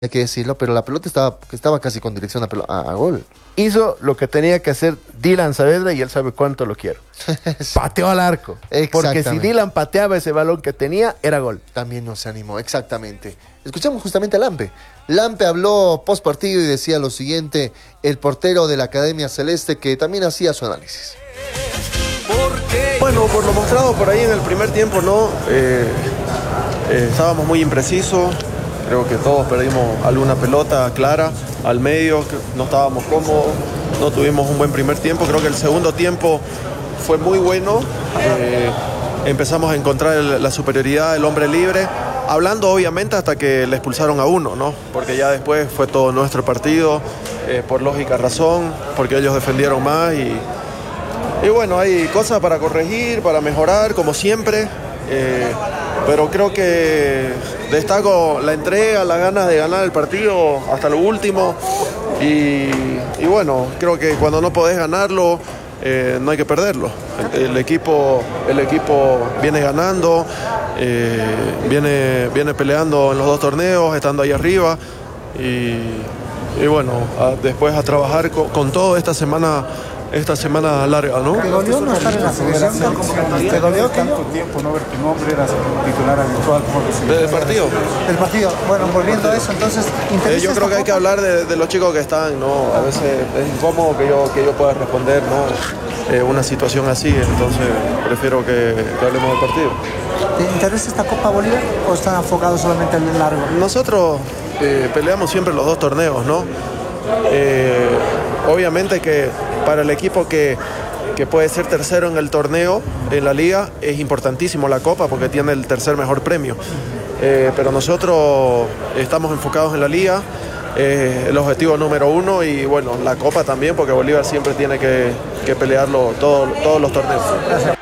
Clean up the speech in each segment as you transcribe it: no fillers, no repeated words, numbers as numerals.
hay que decirlo, pero la pelota estaba casi con dirección a gol. Hizo lo que tenía que hacer Dylan Saavedra y él sabe cuánto lo quiero. Sí. Pateó al arco. Porque si Dylan pateaba ese balón que tenía, era gol. También no se animó, exactamente. Escuchamos justamente a Lampe. Lampe habló post partido y decía lo siguiente, el portero de la Academia Celeste, que también hacía su análisis. Bueno, por lo mostrado por ahí en el primer tiempo, ¿no? Estábamos muy imprecisos. Creo que todos perdimos alguna pelota clara al medio, no estábamos cómodos, no tuvimos un buen primer tiempo. Creo que el segundo tiempo fue muy bueno. Empezamos a encontrar la superioridad del hombre libre, hablando obviamente hasta que le expulsaron a uno, ¿no? Porque ya después fue todo nuestro partido, por lógica razón, porque ellos defendieron más y bueno, hay cosas para corregir, para mejorar, como siempre. Pero creo que destaco la entrega, las ganas de ganar el partido hasta lo último y bueno, creo que cuando no podés ganarlo no hay que perderlo. El equipo viene ganando, viene peleando en los dos torneos, estando ahí arriba y bueno, después a trabajar con todo esta semana larga, ¿no? ¿Te dolió no estar en la selección? ¿Te dolió tanto tiempo no ver tu nombre? Eras titular habitual. ¿Del partido? Del partido. Bueno, volviendo a eso, entonces... yo creo que hay que hablar de los chicos que están, ¿no? A veces es incómodo que yo pueda responder, ¿no? Una situación así, entonces prefiero que hablemos del partido. ¿Te interesa esta Copa Bolívar o están enfocados solamente en el largo? Nosotros peleamos siempre los dos torneos, ¿no? Obviamente que para el equipo que puede ser tercero en el torneo, en la liga, es importantísimo la Copa porque tiene el tercer mejor premio. Pero nosotros estamos enfocados en la liga, el objetivo número uno y bueno, la Copa también porque Bolívar siempre tiene que pelearlo todos los torneos. Gracias.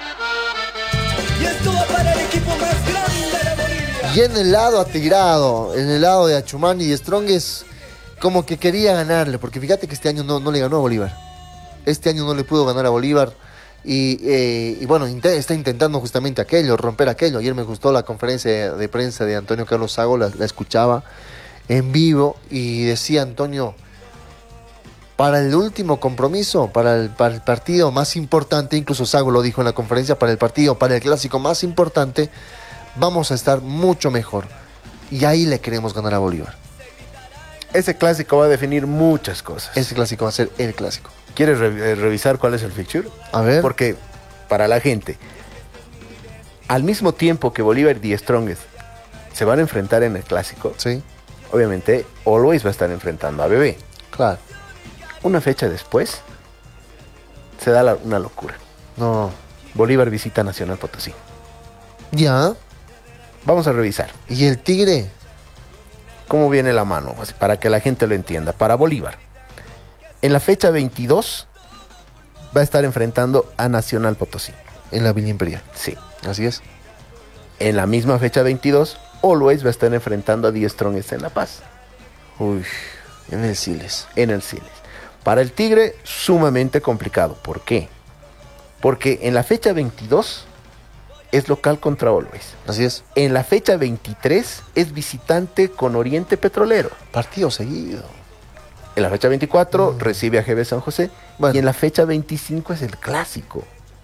Y en el lado atigrado, en el lado de Achumani y Strongest, como que quería ganarle, porque fíjate que este año no le ganó a Bolívar. Este año no le pudo ganar a Bolívar y bueno, está intentando justamente romper aquello. Ayer me gustó la conferencia de prensa de Antonio Carlos Sago, la escuchaba en vivo y decía Antonio, para el último compromiso, para el partido más importante, incluso Sago lo dijo en la conferencia, para el clásico más importante, vamos a estar mucho mejor. Y ahí le queremos ganar a Bolívar. Ese clásico va a definir muchas cosas. Ese clásico va a ser el clásico. ¿Quieres revisar cuál es el fixture? A ver. Porque para la gente, al mismo tiempo que Bolívar y Strongest se van a enfrentar en el clásico, sí, obviamente Always va a estar enfrentando a BB. Claro. Una fecha después se da una locura. No. Bolívar visita Nacional Potosí. Ya. Vamos a revisar. ¿Y el Tigre? ¿Cómo viene la mano? Para que la gente lo entienda. Para Bolívar, en la fecha 22 va a estar enfrentando a Nacional Potosí. En la Villa Imperial. Sí. Así es. En la misma fecha 22, Always va a estar enfrentando a Die Strongest en La Paz. Uy, en el Siles. En el Siles. Para el Tigre, sumamente complicado. ¿Por qué? Porque en la fecha 22... es local contra Always. Así es. En la fecha 23 es visitante con Oriente Petrolero. Partido seguido. En la fecha 24 recibe a GB San José. Bueno. Y en la fecha 25 es el clásico.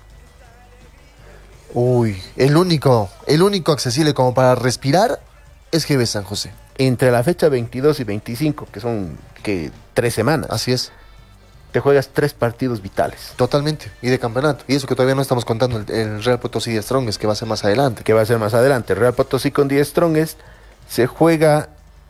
Uy, el único accesible como para respirar es GB San José. Entre la fecha 22 y 25, que son 3 semanas. Así es. Te juegas 3 partidos vitales. Totalmente, y de campeonato. Y eso que todavía no estamos contando el Real Potosí de Strongest, que va a ser más adelante. Real Potosí con Die Strongest se juega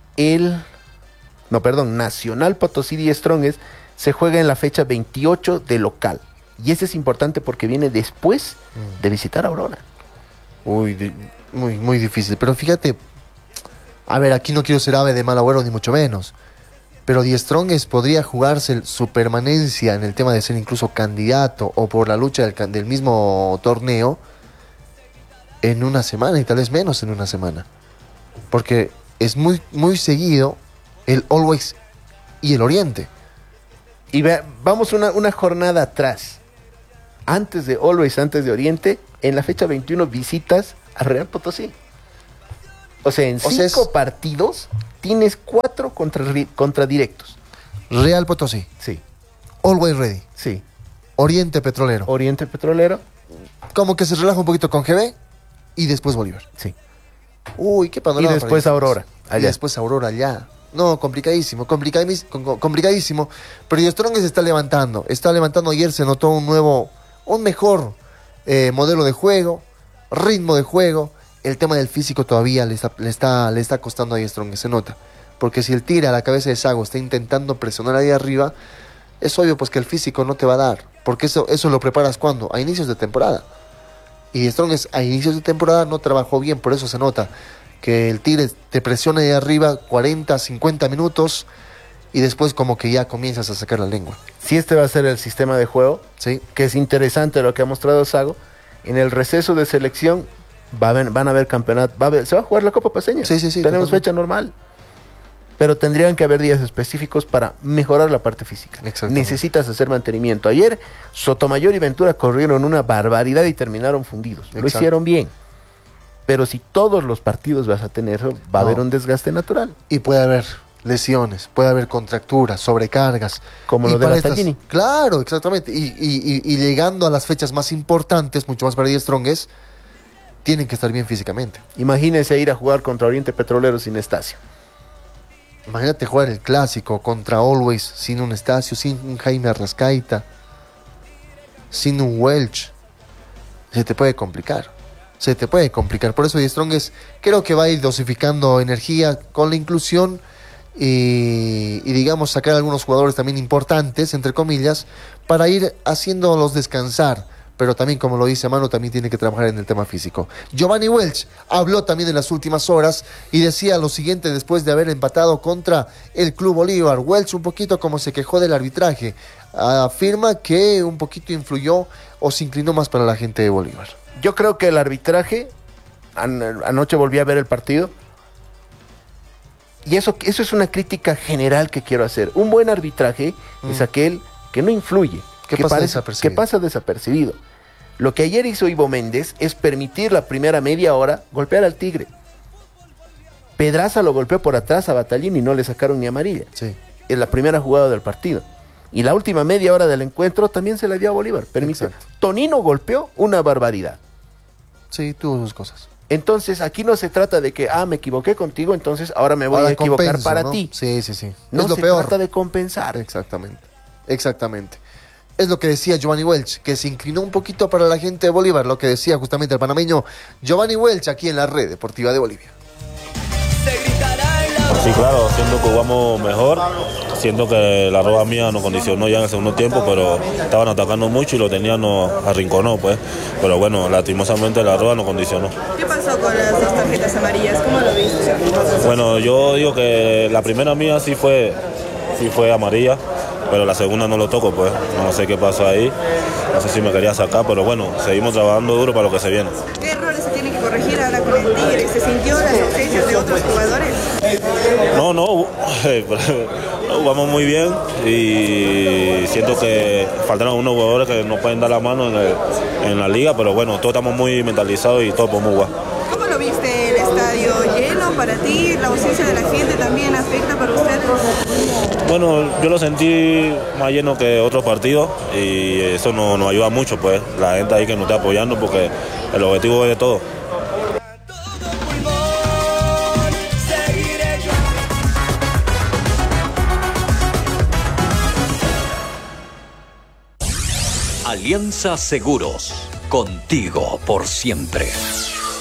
Nacional Potosí Die Strongest se juega en la fecha 28 de local. Y ese es importante porque viene después de visitar a Aurora. Uy, muy, muy difícil. Pero fíjate, a ver, aquí no quiero ser ave de mal agüero ni mucho menos. Pero Die Strongest podría jugarse su permanencia en el tema de ser incluso candidato o por la lucha del mismo torneo en una semana y tal vez menos en una semana. Porque es muy, muy seguido el Always y el Oriente. Y vamos una jornada atrás. Antes de Always, antes de Oriente, en la fecha 21 visitas a Real Potosí. O sea, en O sea, 5 partidos tienes 4 contra directos. Real Potosí, Sí, Always Ready, sí. Oriente Petrolero. Oriente Petrolero, Como que se relaja un poquito con GB y después Bolívar. sí. Uy, qué Y panorama. después para Aurora, Y allá. después Aurora allá. No, complicadísimo, complicadísimo. Pero Strong se está levantando. Ayer se notó un mejor modelo de juego, ritmo de juego. El tema del físico todavía le está costando a Strong, se nota. Porque si el tira a la cabeza de Sago está intentando presionar ahí arriba, es obvio pues que el físico no te va a dar. Porque eso lo preparas ¿cuándo? A inicios de temporada. Y Strong a inicios de temporada no trabajó bien, por eso se nota que el Tigre te presiona de arriba 40, 50 minutos y después como que ya comienzas a sacar la lengua. Si este va a ser el sistema de juego, ¿Sí? que es interesante lo que ha mostrado Sago, en el receso de selección van a haber campeonato, se va a jugar la Copa Paceña. Sí, Tenemos totalmente. fecha normal. Pero tendrían que haber días específicos para mejorar la parte física. Exactamente. Necesitas hacer mantenimiento. Ayer Sotomayor y Ventura corrieron una barbaridad y terminaron fundidos. Lo Exacto. hicieron bien. Pero si todos los partidos vas a tener, va a No. haber un desgaste natural. Y puede haber lesiones, puede haber contracturas, sobrecargas. Como Y lo de para Battaglini. Claro, exactamente. Y llegando a las fechas más importantes, mucho más para Die Strongest, tienen que estar bien físicamente. Imagínense ir a jugar contra Oriente Petrolero sin Estacio. Imagínate jugar el clásico contra Always sin un Estacio, sin un Jaime Arrascaita, sin un Welch. Se te puede complicar. Por eso Die Strongest creo que va a ir dosificando energía con la inclusión y digamos sacar algunos jugadores también importantes, entre comillas, para ir haciéndolos descansar. Pero también, como lo dice Manu, también tiene que trabajar en el tema físico. Giovanni Welch habló también en las últimas horas y decía lo siguiente después de haber empatado contra el Club Bolívar. Welch un poquito como se quejó del arbitraje. Afirma que un poquito influyó o se inclinó más para la gente de Bolívar. Yo creo que el arbitraje, anoche volví a ver el partido, y eso es una crítica general que quiero hacer. Un buen arbitraje es aquel que no influye, Que pasa desapercibido. Lo que ayer hizo Ivo Méndez es permitir la primera media hora golpear al Tigre. Pedraza lo golpeó por atrás a Battaglini y no le sacaron ni amarilla. Sí. En la primera jugada del partido. Y la última media hora del encuentro también se la dio a Bolívar. Permitió. Exacto. Tonino golpeó una barbaridad. Sí, tuvo sus cosas. Entonces aquí no se trata de que, me equivoqué contigo, entonces ahora me voy Ahora a equivocar compenso, para ¿no? ti. Sí. No es lo se peor. trata de compensar. Exactamente. Es lo que decía Giovanni Welch, que se inclinó un poquito para la gente de Bolívar, lo que decía justamente el panameño Giovanni Welch aquí en la Red Deportiva de Bolivia. Sí, claro, siento que jugamos mejor, siento que la roba mía nos condicionó ya en el segundo tiempo, pero estaban atacando mucho y lo tenían, nos arrinconó, pues. Pero bueno, lastimosamente la roba nos condicionó. ¿Qué pasó con las dos tarjetas amarillas? ¿Cómo lo viste? Bueno, yo digo que la primera mía sí fue amarilla, pero la segunda no lo toco, pues. No sé qué pasó ahí, no sé si me quería sacar, pero bueno, seguimos trabajando duro para lo que se viene. ¿Qué errores se tienen que corregir ahora con el Tigre? ¿Se sintió las ausencias de otros jugadores? No, jugamos muy bien y siento que faltaron unos jugadores que nos pueden dar la mano en la liga, pero bueno, todos estamos muy mentalizados y todos podemos jugar. ¿Cómo lo viste el estadio lleno para ti? ¿La ausencia de la gente también afecta para ustedes? Bueno, yo lo sentí más lleno que otros partidos y eso nos ayuda mucho, pues, la gente ahí que nos está apoyando porque el objetivo es de todo. Alianza Seguros, contigo por siempre.